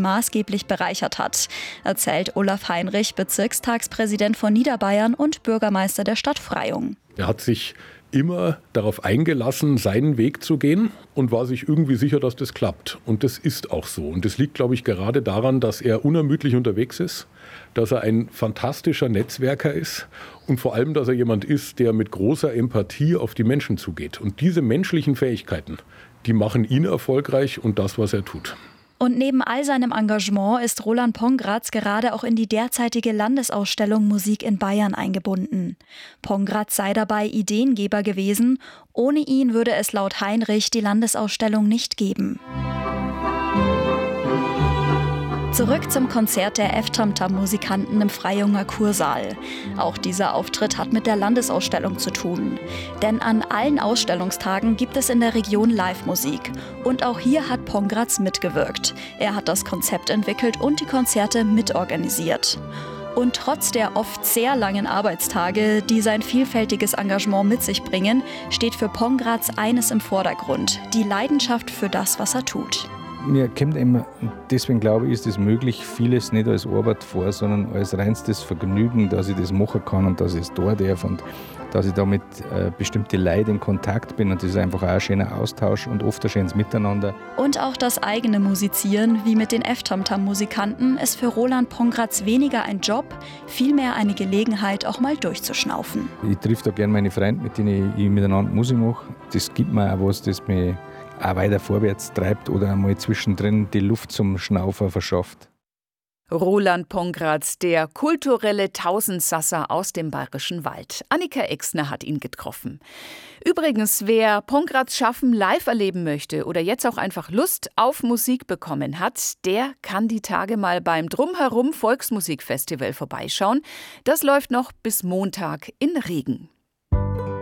maßgeblich bereichert hat, erzählt Olaf Heinrich, Bezirkstagspräsident von Niederbayern und Bürgermeister der Stadt Freyung. Er hat sich immer darauf eingelassen, seinen Weg zu gehen und war sich irgendwie sicher, dass das klappt. Und das ist auch so. Und das liegt, glaube ich, gerade daran, dass er unermüdlich unterwegs ist, dass er ein fantastischer Netzwerker ist und vor allem, dass er jemand ist, der mit großer Empathie auf die Menschen zugeht. Und diese menschlichen Fähigkeiten, die machen ihn erfolgreich und das, was er tut. Und neben all seinem Engagement ist Roland Pongratz gerade auch in die derzeitige Landesausstellung Musik in Bayern eingebunden. Pongratz sei dabei Ideengeber gewesen. Ohne ihn würde es laut Heinrich die Landesausstellung nicht geben. Zurück zum Konzert der F-Tamtam-Musikanten im Freyunger Kursaal. Auch dieser Auftritt hat mit der Landesausstellung zu tun. Denn an allen Ausstellungstagen gibt es in der Region Live-Musik. Und auch hier hat Pongratz mitgewirkt. Er hat das Konzept entwickelt und die Konzerte mitorganisiert. Und trotz der oft sehr langen Arbeitstage, die sein vielfältiges Engagement mit sich bringen, steht für Pongratz eines im Vordergrund: die Leidenschaft für das, was er tut. Mir kommt immer, deswegen glaube ich, ist es möglich, vieles nicht als Arbeit vor, sondern als reinstes Vergnügen, dass ich das machen kann und dass ich es da darf und dass ich da mit bestimmten Leuten in Kontakt bin. Und das ist einfach auch ein schöner Austausch und oft ein schönes Miteinander. Und auch das eigene Musizieren, wie mit den F-Tamtam-Musikanten, ist für Roland Pongratz weniger ein Job, vielmehr eine Gelegenheit, auch mal durchzuschnaufen. Ich treffe da gerne meine Freunde, mit denen ich miteinander Musik mache. Das gibt mir auch was, das mich auch weiter vorwärts treibt oder einmal zwischendrin die Luft zum Schnaufen verschafft. Roland Pongratz, der kulturelle Tausendsasser aus dem Bayerischen Wald. Annika Exner hat ihn getroffen. Übrigens, wer Pongratz Schaffen live erleben möchte oder jetzt auch einfach Lust auf Musik bekommen hat, der kann die Tage mal beim Drumherum Volksmusikfestival vorbeischauen. Das läuft noch bis Montag in Regen.